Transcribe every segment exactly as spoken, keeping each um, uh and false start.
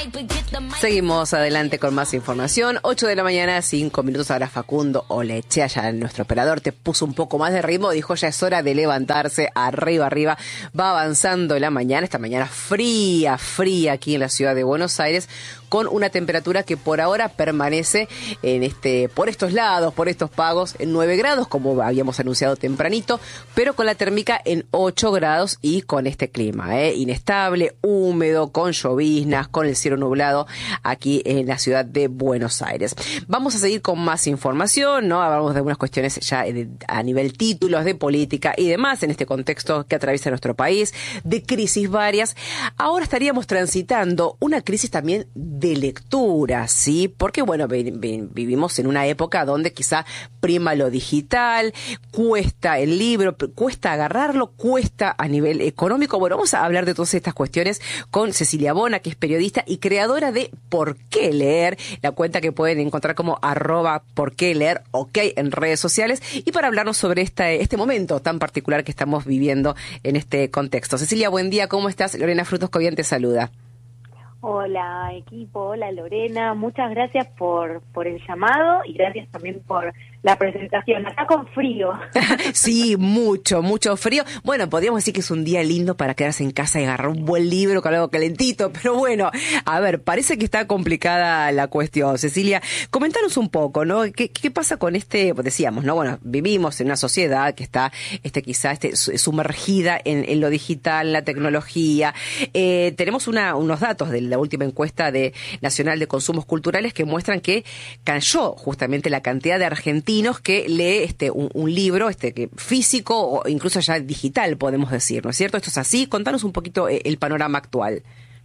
Seguimos adelante con más información. ocho de la mañana, cinco minutos. Ahora Facundo Olechea, ya nuestro operador, te puso un poco más de ritmo. Dijo, ya es hora de levantarse. Arriba, arriba. Va avanzando la mañana. Esta mañana fría, fría aquí en la ciudad de Buenos Aires, con una temperatura que por ahora permanece en este, por estos lados, por estos pagos, en nueve grados, como habíamos anunciado tempranito, pero con la térmica en ocho grados y con este clima, ¿eh? inestable, húmedo, con lloviznas, con el cielo nublado aquí en la ciudad de Buenos Aires. Vamos a seguir con más información, ¿no? Hablamos de algunas cuestiones ya a nivel títulos, de política y demás, en este contexto que atraviesa nuestro país, de crisis varias. Ahora estaríamos transitando una crisis también de lectura, ¿sí? Porque, bueno, vi, vi, vivimos en una época donde quizá prima lo digital, cuesta el libro, cuesta agarrarlo, cuesta a nivel económico. Bueno, vamos a hablar de todas estas cuestiones con Cecilia Bona, que es periodista y creadora de Por qué leer, la cuenta que pueden encontrar como arroba por qué leer, ok, en redes sociales, y para hablarnos sobre esta, este momento tan particular que estamos viviendo en este contexto. Cecilia, buen día, ¿cómo estás? Lorena Frutos Cobian te saluda. Hola equipo, hola Lorena, muchas gracias por, por el llamado y gracias también por la presentación. Acá con frío. Sí, mucho, mucho frío. Bueno, podríamos decir que es un día lindo para quedarse en casa y agarrar un buen libro con algo calentito, pero bueno, a ver, parece que está complicada la cuestión. Cecilia, comentanos un poco, ¿no? ¿Qué, qué pasa con este, pues decíamos, ¿no? Bueno, vivimos en una sociedad que está este quizá este, sumergida en, en lo digital, en la tecnología. Eh, tenemos una, unos datos de la última encuesta de Nacional de Consumos Culturales que muestran que cayó justamente la cantidad de argentinos que lee este un, un libro este que físico o incluso ya digital, podemos decir, ¿no es cierto? ¿Esto es así? Contanos un poquito eh, el panorama actual.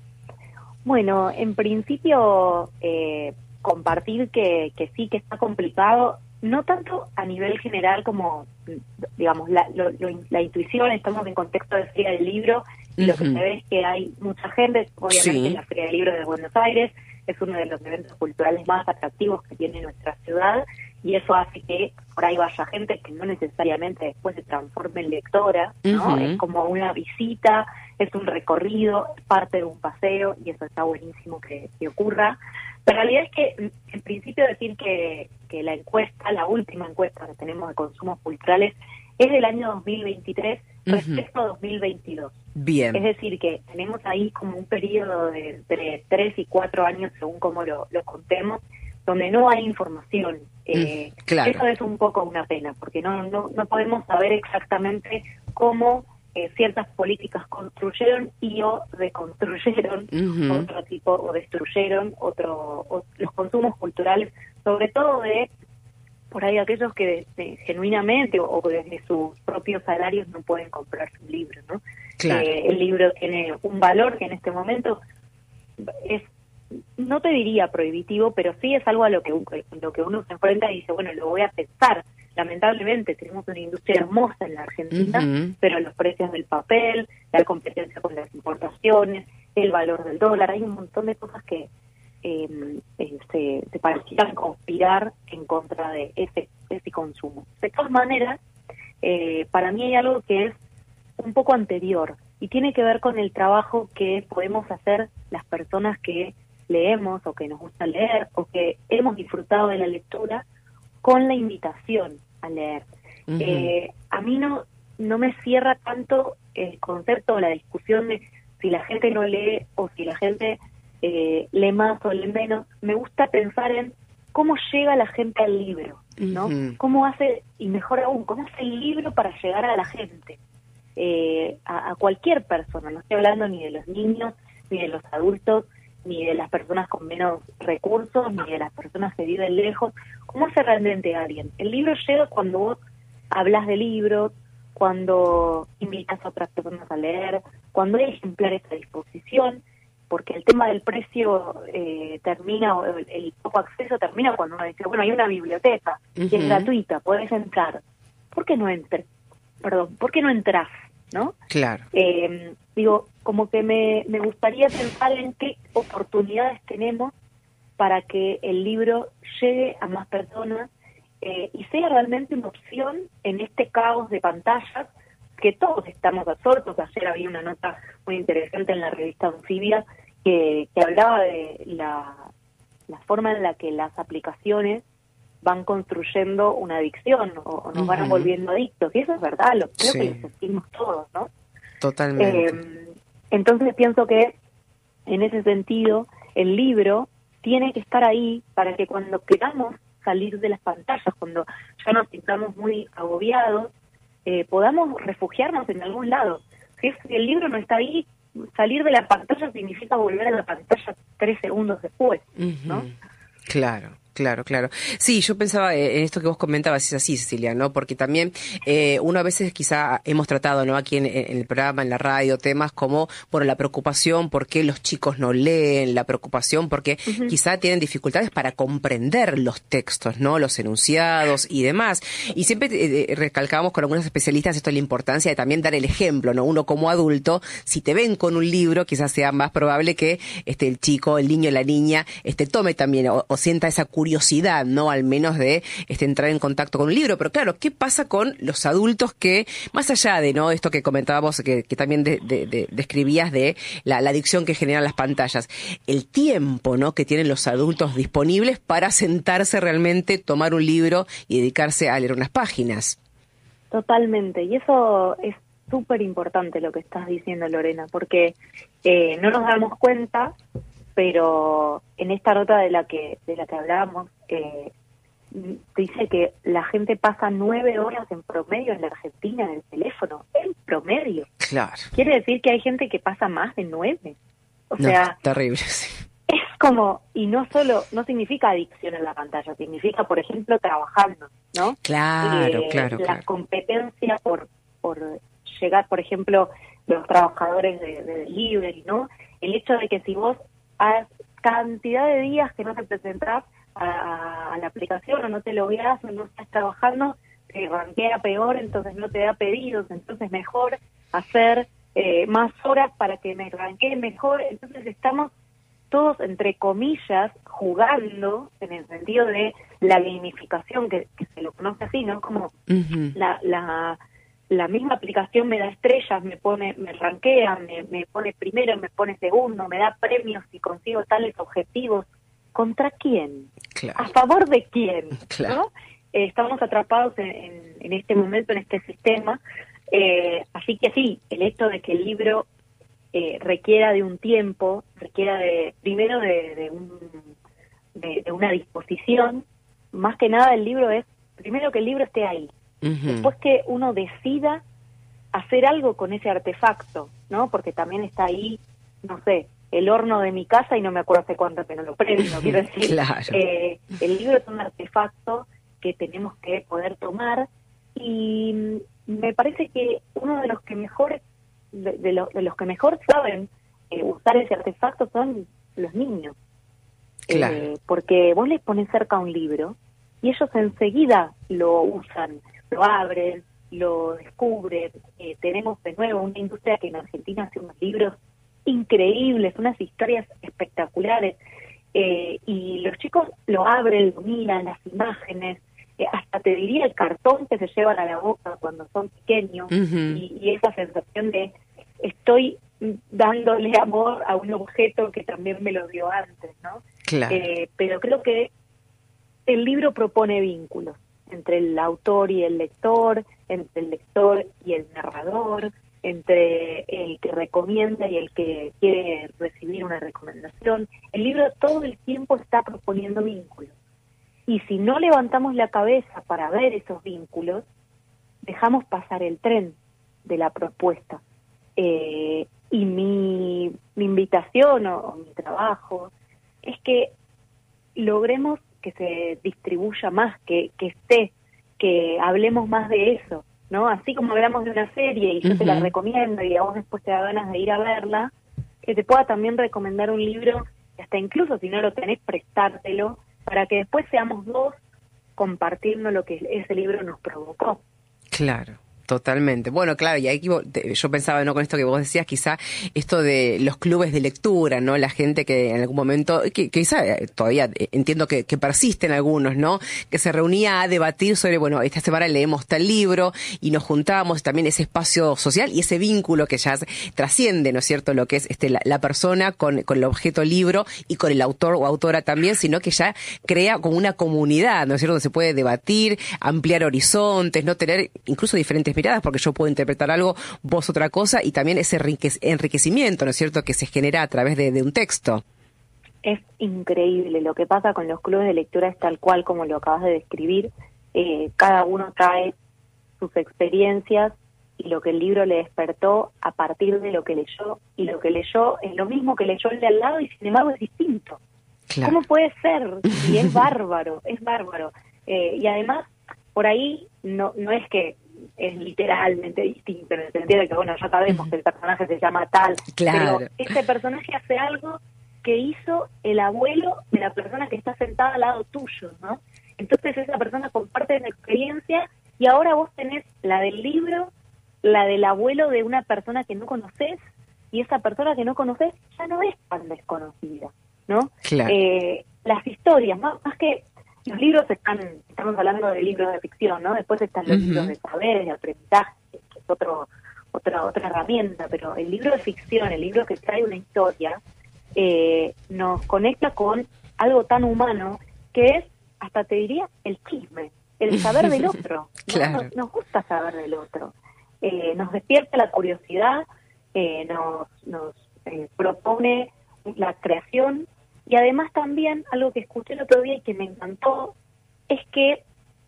Bueno, en principio eh, compartir que, que sí, que está complicado, no tanto a nivel general como, digamos, la, lo, lo, la intuición. Estamos en contexto de Feria del Libro y uh-huh. lo que se ve es que hay mucha gente, obviamente sí. La Feria del Libro de Buenos Aires es uno de los eventos culturales más atractivos que tiene nuestra ciudad, y eso hace que por ahí vaya gente que no necesariamente después se transforme en lectora, ¿no? Uh-huh. Es como una visita, es un recorrido, es parte de un paseo, y eso está buenísimo que, que ocurra. Pero la realidad es que, en principio, decir que, que la encuesta, la última encuesta que tenemos de consumos culturales, es del año dos mil veintitrés uh-huh. respecto a dos mil veintidós. Bien. Es decir, que tenemos ahí como un periodo de entre tres y cuatro años, según como lo, lo contemos, donde no hay información. Eh, mm, claro. Eso es un poco una pena, porque no, no, no podemos saber exactamente cómo eh, ciertas políticas construyeron y o deconstruyeron uh-huh. otro tipo, o destruyeron otro, o, los consumos culturales, sobre todo de por ahí aquellos que de, de, genuinamente o, o desde sus propios salarios no pueden comprarse un libro, ¿no? Claro. Eh, el libro tiene un valor que en este momento es, no te diría prohibitivo, pero sí es algo a lo que, lo que uno se enfrenta y dice, bueno, lo voy a pensar. Lamentablemente tenemos una industria hermosa en la Argentina, uh-huh. pero los precios del papel, la competencia con las importaciones, el valor del dólar, hay un montón de cosas que eh, eh, se, se parecieran conspirar en contra de ese, ese consumo. De todas maneras, eh, para mí hay algo que es un poco anterior y tiene que ver con el trabajo que podemos hacer las personas que leemos o que nos gusta leer o que hemos disfrutado de la lectura con la invitación a leer. Uh-huh. Eh, a mí no, no me cierra tanto el concepto o la discusión de si la gente no lee o si la gente eh, lee más o lee menos. Me gusta pensar en cómo llega la gente al libro, ¿no? Uh-huh. Cómo hace, y mejor aún, cómo hace el libro para llegar a la gente, eh, a, a cualquier persona. No estoy hablando ni de los niños, ni de los adultos, ni de las personas con menos recursos, ni de las personas que viven lejos. ¿Cómo hace realmente alguien? El libro llega cuando vos hablas de libros, cuando invitas a otras personas a leer, cuando hay ejemplares a disposición, porque el tema del precio eh, termina, o el, el poco acceso termina cuando uno dice, bueno, hay una biblioteca, uh-huh. que es gratuita, podés entrar. ¿Por qué no entres? Perdón, ¿por qué no entras? ¿No? Claro. Eh, digo, como que me, me gustaría pensar en qué oportunidades tenemos para que el libro llegue a más personas eh, y sea realmente una opción en este caos de pantallas que todos estamos absortos. Ayer había una nota muy interesante en la revista Anfibia que, que hablaba de la, la forma en la que las aplicaciones van construyendo una adicción o, o nos uh-huh. van volviendo adictos. Y eso es verdad, lo creo sí. que lo sentimos todos, ¿no? Totalmente. Eh, entonces pienso que en ese sentido el libro tiene que estar ahí para que cuando queramos salir de las pantallas, cuando ya nos sintamos muy agobiados, eh, podamos refugiarnos en algún lado. Si el libro no está ahí, salir de la pantalla significa volver a la pantalla tres segundos después, ¿no? Uh-huh. Claro. Claro, claro. Sí, yo pensaba en esto que vos comentabas, es así, Cecilia, ¿no? Porque también eh, uno a veces quizá hemos tratado, ¿no? Aquí en, en el programa, en la radio, temas como, bueno, la preocupación por qué los chicos no leen, la preocupación porque uh-huh. quizá tienen dificultades para comprender los textos, ¿no? Los enunciados y demás. Y siempre eh, recalcamos con algunos especialistas esto de la importancia de también dar el ejemplo, ¿no? Uno como adulto, si te ven con un libro, quizás sea más probable que este el chico, el niño, la niña, este tome también o, o sienta esa curiosidad, ¿no? Al menos de este, entrar en contacto con un libro. Pero claro, ¿qué pasa con los adultos que, más allá de, ¿no? Esto que comentábamos, que, que también de, de, de, describías de la, la adicción que generan las pantallas, el tiempo, ¿no? Que tienen los adultos disponibles para sentarse realmente, tomar un libro y dedicarse a leer unas páginas? Totalmente. Y eso es súper importante lo que estás diciendo, Lorena, porque eh, no nos damos cuenta, pero en esta nota de la que de la que hablábamos, eh, dice que la gente pasa nueve horas en promedio en la Argentina en el teléfono, en promedio. Claro. Quiere decir que hay gente que pasa más de nueve. O no, sea, terrible, sí. Es como, y no solo, no significa adicción a la pantalla, significa, por ejemplo, trabajando, ¿no? Claro, eh, claro, La claro. competencia por, por llegar, por ejemplo, los trabajadores de, de delivery, ¿no? El hecho de que si vos a cantidad de días que no te presentás a, a la aplicación o no te logueás o no estás trabajando, te rankea peor, entonces no te da pedidos, entonces mejor hacer eh, más horas para que me rankee mejor. Entonces estamos todos, entre comillas, jugando en el sentido de la gamificación, que, que se lo conoce así, ¿no? Como uh-huh. la, la la misma aplicación me da estrellas, me pone, me rankea, me, me pone primero, me pone segundo, me da premios si consigo tales objetivos. ¿Contra quién? Claro. ¿A favor de quién? Claro. ¿No? Eh, estamos atrapados en, en, en este momento, en este sistema. Eh, así que sí, el hecho de que el libro eh, requiera de un tiempo, requiera de primero de, de, un, de, de una disposición, más que nada el libro es, primero que el libro esté ahí. Uh-huh. Después que uno decida hacer algo con ese artefacto, ¿no? Porque también está ahí, no sé, el horno de mi casa y no me acuerdo hace cuánto que no lo prendo, quiero decir. Claro. Eh, el libro es un artefacto que tenemos que poder tomar y me parece que uno de los que mejor, de, de, lo, de los que mejor saben eh, usar ese artefacto son los niños. Claro. Eh, porque vos les pones cerca un libro y ellos enseguida lo usan, lo abren, lo descubren. Eh, tenemos de nuevo una industria que en Argentina hace unos libros increíbles, unas historias espectaculares, eh, y los chicos lo abren, lo miran, las imágenes, eh, hasta te diría el cartón que se llevan a la boca cuando son pequeños, uh-huh. y, y esa sensación de estoy dándole amor a un objeto que también me lo dio antes, ¿no? Claro. Eh, pero creo que el libro propone vínculos entre el autor y el lector, entre el lector y el narrador, entre el que recomienda y el que quiere recibir una recomendación. El libro todo el tiempo está proponiendo vínculos. Y si no levantamos la cabeza para ver esos vínculos, dejamos pasar el tren de la propuesta. Eh, y mi, mi invitación o, o mi trabajo es que logremos que se distribuya más, que, que esté, que hablemos más de eso, ¿no? Así como hablamos de una serie y yo uh-huh. te la recomiendo y a vos después te da ganas de ir a verla, que te pueda también recomendar un libro, y hasta incluso si no lo tenés, prestártelo, para que después seamos dos compartiendo lo que ese libro nos provocó. Claro. Totalmente. Bueno, claro, y aquí yo pensaba, ¿no?, con esto que vos decías, quizá esto de los clubes de lectura, ¿no? La gente que en algún momento, que, que quizá todavía entiendo que, que persisten algunos, ¿no? Que se reunía a debatir sobre, bueno, esta semana leemos tal libro y nos juntábamos, también ese espacio social y ese vínculo que ya trasciende, ¿no es cierto?, lo que es este la, la persona con, con el objeto libro y con el autor o autora también, sino que ya crea como una comunidad, ¿no es cierto?, donde se puede debatir, ampliar horizontes, no tener incluso diferentes miradas, porque yo puedo interpretar algo, vos otra cosa, y también ese enriquecimiento, ¿no es cierto?, que se genera a través de, de un texto. Es increíble. Lo que pasa con los clubes de lectura es tal cual como lo acabas de describir. Eh, cada uno trae sus experiencias y lo que el libro le despertó a partir de lo que leyó, y lo que leyó es lo mismo que leyó el de al lado y sin embargo es distinto. Claro. ¿Cómo puede ser? Y es bárbaro, es bárbaro. Eh, y además, por ahí no no es que es literalmente distinto, en el sentido de que, bueno, ya sabemos que el personaje se llama tal, claro, pero este personaje hace algo que hizo el abuelo de la persona que está sentada al lado tuyo, ¿no? Entonces esa persona comparte una experiencia y ahora vos tenés la del libro, la del abuelo de una persona que no conoces, y esa persona que no conoces ya no es tan desconocida, ¿no? Claro. Eh, las historias, más, más que los libros están, estamos hablando de libros de ficción, ¿no? Después están los uh-huh. libros de saberes, de aprendizaje, que es otro, otra, otra herramienta, pero el libro de ficción, el libro que trae una historia, eh, nos conecta con algo tan humano que es, hasta te diría, el chisme, el saber del otro. Claro. Nos, nos gusta saber del otro. Eh, nos despierta la curiosidad, eh, nos, nos eh, propone la creación, y además también algo que escuché el otro día y que me encantó es que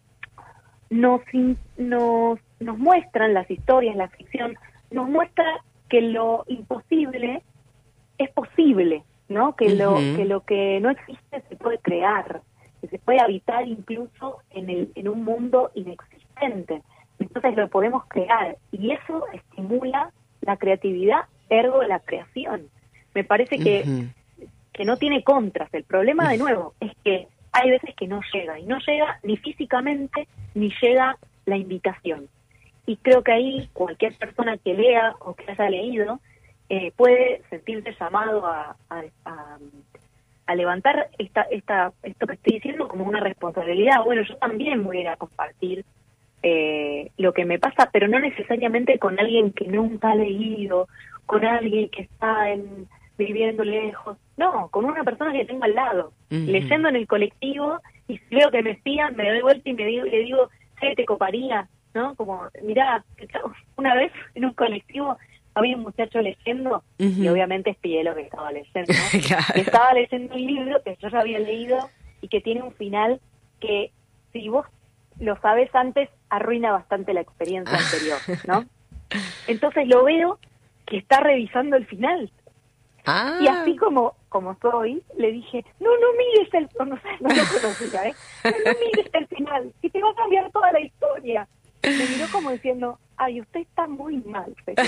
nos, nos, nos muestran las historias, la ficción, nos muestra que lo imposible es posible, ¿no? Que, uh-huh. lo, que lo que no existe se puede crear, que se puede habitar incluso en, el, en un mundo inexistente. Entonces lo podemos crear, y eso estimula la creatividad, ergo la creación. Me parece que, uh-huh. que no tiene contras. El problema, de nuevo, es que hay veces que no llega, y no llega ni físicamente, ni llega la invitación. Y creo que ahí cualquier persona que lea o que haya leído eh, puede sentirse llamado a, a, a, a levantar esta, esta, esto que estoy diciendo como una responsabilidad. Bueno, yo también voy a ir a compartir eh, lo que me pasa, pero no necesariamente con alguien que nunca ha leído, con alguien que está en, viviendo lejos, no, con una persona que tengo al lado, uh-huh. leyendo en el colectivo, y si veo que me espían, me doy vuelta y me digo, le digo, hey, te coparía, ¿no? Como, mirá, una vez en un colectivo había un muchacho leyendo, uh-huh. y obviamente espié lo que estaba leyendo, ¿no? Claro. Estaba leyendo un libro que yo ya había leído y que tiene un final que, si vos lo sabés antes, arruina bastante la experiencia anterior, ¿no? Entonces lo veo que está revisando el final. Ah. Y así como como soy, le dije, no, no mires el... No, no, no lo conocía, ¿eh? No, no mires el final, que te va a cambiar toda la historia. Me miró como diciendo, ay, usted está muy mal, señor.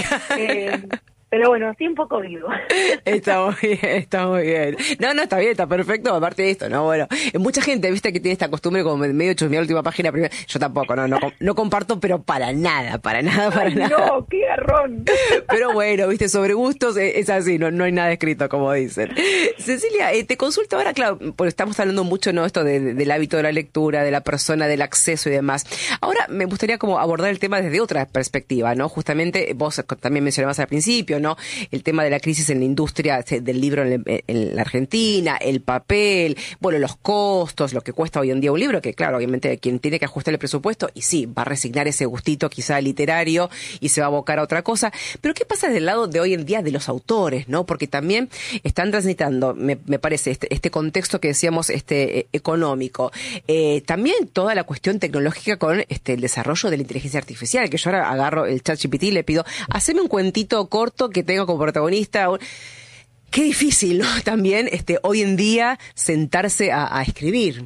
eh, pero bueno, así un poco vivo. Está muy bien, está muy bien. No, no, está bien, está perfecto, aparte de esto, ¿no? Bueno, mucha gente, viste, que tiene esta costumbre como medio chusmear la última página primero. Yo tampoco, no, no, no comparto, pero para nada, para nada, para Ay, nada. No, qué garrón. Pero bueno, viste, sobre gustos es así, no, no hay nada escrito, como dicen. Cecilia, eh, te consulto ahora, claro, porque estamos hablando mucho, ¿no? Esto de, de, del hábito de la lectura, de la persona, del acceso y demás. Ahora me gustaría como abordar el tema desde otra perspectiva, ¿no? Justamente, vos también mencionabas al principio, ¿no? El tema de la crisis en la industria del libro en, en la Argentina, el papel, bueno, los costos, lo que cuesta hoy en día un libro, que claro, obviamente quien tiene que ajustar el presupuesto, y sí, va a resignar ese gustito quizá literario y se va a abocar a otra cosa. Pero ¿qué pasa del lado de hoy en día de los autores, no? Porque también están transitando, me, me parece, este, este contexto que decíamos, este, eh, económico, eh, también toda la cuestión tecnológica con este, el desarrollo de la inteligencia artificial, que yo ahora agarro el ChatGPT y le pido, haceme un cuentito corto que tenga como protagonista. Qué difícil, ¿no? También este, hoy en día sentarse a, a escribir.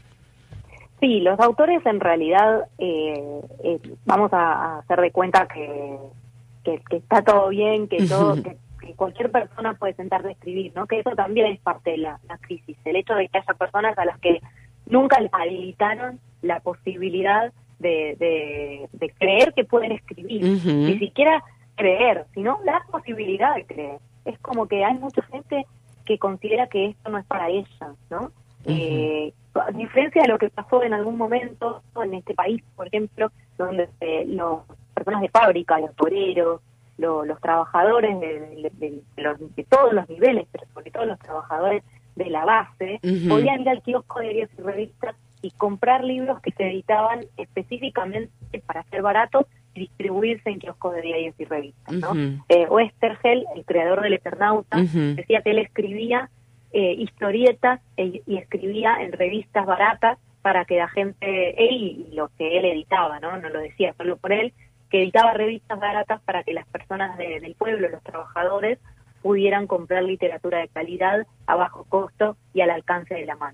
Sí, los autores en realidad eh, eh, vamos a, a hacer de cuenta que, que, que está todo bien, que todo que, que cualquier persona puede sentarse a escribir, ¿no? Que eso también es parte de la, la crisis, el hecho de que haya personas a las que nunca les habilitaron la posibilidad de, de, de creer que pueden escribir, Uh-huh. ni siquiera creer, sino la posibilidad de creer. Es como que hay mucha gente que considera que esto no es para ella, ¿no? Uh-huh. Eh, a diferencia de lo que pasó en algún momento en este país, por ejemplo, donde eh, las personas de fábrica, los obreros, lo, los trabajadores de, de, de, de, los, de todos los niveles, pero sobre todo los trabajadores de la base, Uh-huh. podían ir al kiosco de diarios y revistas y comprar libros que se editaban específicamente para ser baratos y distribuirse en kioscos de diarios y revistas, ¿no? Uh-huh. Eh, Oesterheld, el creador del Eternauta, Uh-huh. decía que él escribía eh, historietas e, y escribía en revistas baratas para que la gente, él y lo que él editaba, ¿no? No lo decía solo por él, que editaba revistas baratas para que las personas de, del pueblo, los trabajadores, pudieran comprar literatura de calidad a bajo costo y al alcance de la mano.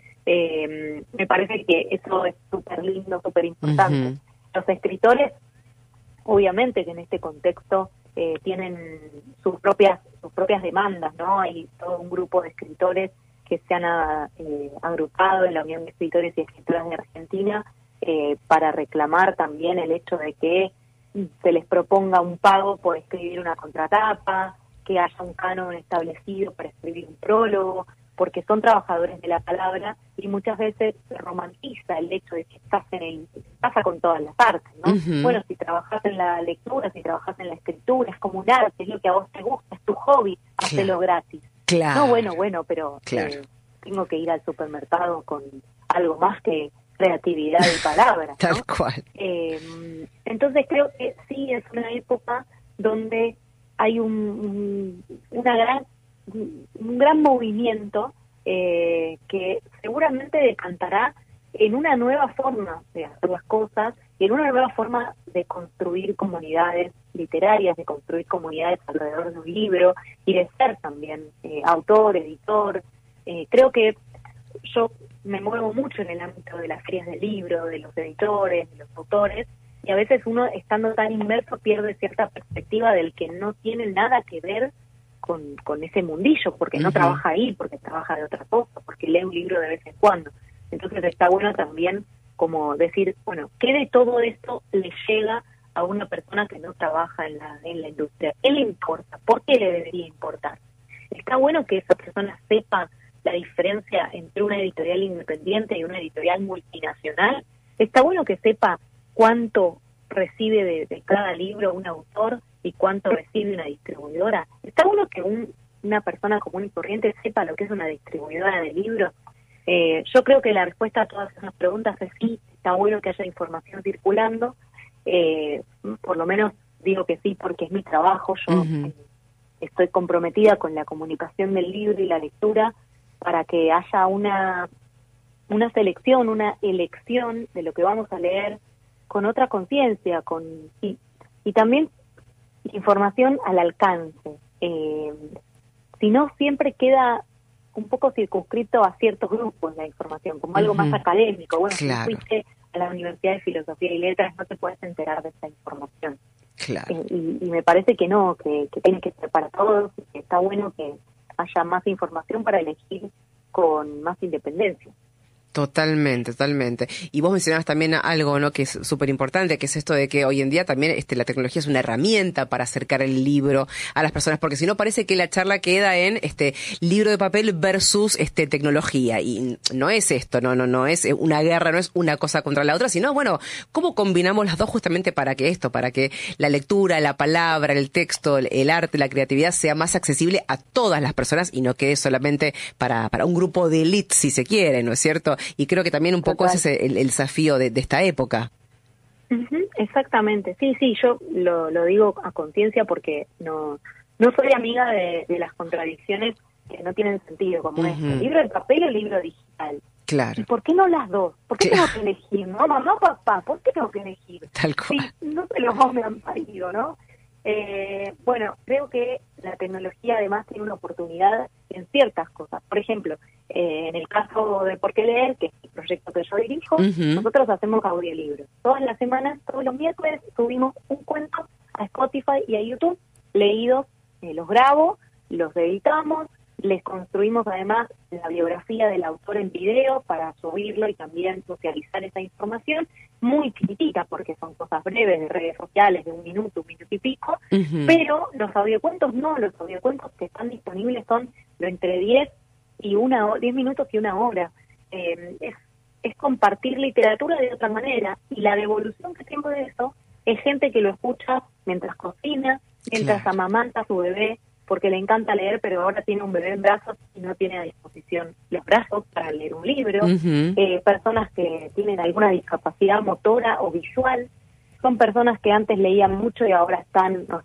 Eh, me parece que eso es súper lindo, súper importante. Uh-huh. Los escritores, obviamente que en este contexto eh, tienen sus propias sus propias demandas, ¿no? Hay todo un grupo de escritores que se han a, eh, agrupado en la Unión de Escritores y Escritoras de Argentina eh, para reclamar también el hecho de que se les proponga un pago por escribir una contratapa, que haya un canon establecido para escribir un prólogo, porque son trabajadores de la palabra y muchas veces se romantiza el hecho de que estás en el, pasa con todas las artes, ¿no? Uh-huh. Bueno, si trabajas en la lectura, si trabajas en la escritura, es como un arte, es lo que a vos te gusta, es tu hobby, hacelo gratis. Claro. No, bueno, bueno, pero Claro. eh, tengo que ir al supermercado con algo más que creatividad y palabras, ¿no? Tal cual. Eh, entonces creo que sí es una época donde hay un, un una gran un gran movimiento eh, que seguramente decantará en una nueva forma de hacer las cosas y en una nueva forma de construir comunidades literarias, de construir comunidades alrededor de un libro y de ser también eh, autor, editor. Eh, creo que yo me muevo mucho en el ámbito de las ferias del libro, de los editores, de los autores, y a veces uno, estando tan inmerso, pierde cierta perspectiva del que no tiene nada que ver con, con ese mundillo, porque no Uh-huh. trabaja ahí, porque trabaja de otra cosa, porque lee un libro de vez en cuando. Entonces está bueno también como decir, bueno, ¿qué de todo esto le llega a una persona que no trabaja en la, en la industria? ¿Qué le importa? ¿Por qué le debería importar? Está bueno que esa persona sepa la diferencia entre una editorial independiente y una editorial multinacional. Está bueno que sepa cuánto recibe de, de cada libro un autor y cuánto recibe una distribuidora. Está bueno que un, una persona común y corriente sepa lo que es una distribuidora de libros. Eh, yo creo que la respuesta a todas esas preguntas es sí, está bueno que haya información circulando. Eh, por lo menos digo que sí porque es mi trabajo. Yo Uh-huh. eh, estoy comprometida con la comunicación del libro y la lectura para que haya una una selección, una elección de lo que vamos a leer con otra conciencia, con y, y también información al alcance. Eh, si no, siempre queda un poco circunscrito a ciertos grupos la información, como algo Uh-huh. más académico. Bueno, Claro. si fuiste a la Universidad de Filosofía y Letras, no te puedes enterar de esta información. Claro. Eh, y, y me parece que no, que, que tiene que ser para todos, y que está bueno que haya más información para elegir con más independencia. Totalmente, totalmente. Y vos mencionabas también algo, ¿no?, que es súper importante, que es esto de que hoy en día también este, la tecnología es una herramienta para acercar el libro a las personas, porque si no parece que la charla queda en este libro de papel versus este tecnología, y no es esto, no, no, no es una guerra, no es una cosa contra la otra, sino bueno, ¿cómo combinamos las dos justamente para que esto, para que la lectura, la palabra, el texto, el arte, la creatividad sea más accesible a todas las personas y no quede solamente para, para un grupo de élite, si se quiere, ¿no es cierto? Y creo que también un poco Total. ese es el, el desafío de, de esta época. Uh-huh, exactamente, sí, sí, yo lo, lo digo a conciencia porque no no soy amiga de, de las contradicciones que no tienen sentido, como Uh-huh. este, libro de papel o libro digital. Claro. ¿Y por qué no las dos? ¿Por qué Claro. tengo que elegir? No, mamá, papá, ¿por qué tengo que elegir? Tal cual. Sí, no se los dos me han parido, ¿no? Eh, bueno, creo que la tecnología además tiene una oportunidad en ciertas cosas. Por ejemplo, eh, en el caso de Por qué leer, que es el proyecto que yo dirijo, Uh-huh. nosotros hacemos audiolibros. Todas las semanas, todos los miércoles, subimos un cuento a Spotify y a YouTube, leídos, eh, los grabo, los editamos, Les construimos además la biografía del autor en video para subirlo y también socializar esa información, muy chiquitita porque son cosas breves de redes sociales, de un minuto, un minuto y pico, uh-huh. Pero los audiocuentos no, los audiocuentos que están disponibles son de entre diez y una diez minutos y una hora. Eh, es, es compartir literatura de otra manera, y la devolución que tengo de eso es gente que lo escucha mientras cocina, mientras claro. amamanta a su bebé, porque le encanta leer, pero ahora tiene un bebé en brazos y no tiene a disposición los brazos para leer un libro. Uh-huh. Eh, personas que tienen alguna discapacidad motora o visual, son personas que antes leían mucho y ahora están, no